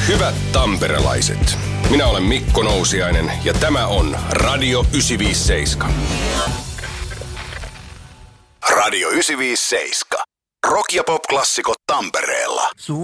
Hyvät tamperelaiset, minä olen Mikko Nousiainen ja tämä on Radio 957. Radio 957. Rock- ja pop-klassikot Tampereella.